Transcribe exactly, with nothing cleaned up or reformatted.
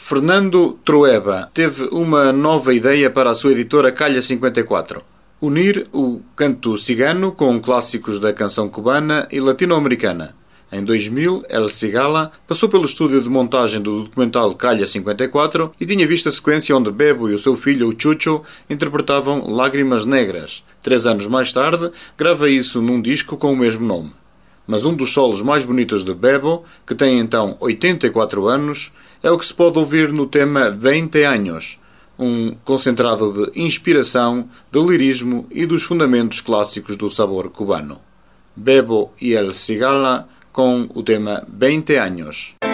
Fernando Trueba teve uma nova ideia para a sua editora Calha cinquenta e quatro. Unir o canto cigano com clássicos da canção cubana e latino-americana. Em dois mil, El Cigala passou pelo estúdio de montagem do documental Calha cinquenta e quatro e tinha visto a sequência onde Bebo e o seu filho, o Chucho, interpretavam Lágrimas Negras. Três anos mais tarde, grava isso num disco com o mesmo nome. Mas um dos solos mais bonitos de Bebo, que tem então oitenta e quatro anos, é o que se pode ouvir no tema vinte anos, um concentrado de inspiração, de lirismo e dos fundamentos clássicos do sabor cubano. Bebo e El Cigala com o tema vinte anos.